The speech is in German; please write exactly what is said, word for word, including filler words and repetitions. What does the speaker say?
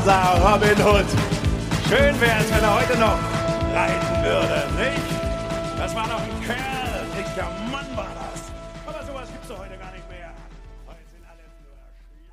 unser Robin Hood. Schön wär's, wenn er heute noch reiten würde, nicht? Das war doch ein Kerl, dicker Mann war das.